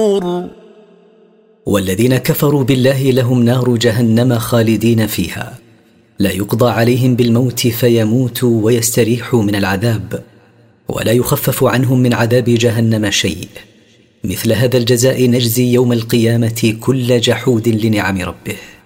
والذين كفروا بالله لهم نار جهنم خالدين فيها، لا يقضى عليهم بالموت فيموتوا ويستريحوا من العذاب، ولا يخفف عنهم من عذاب جهنم شيء. مثل هذا الجزاء نجزي يوم القيامة كل جحود لنعم ربه.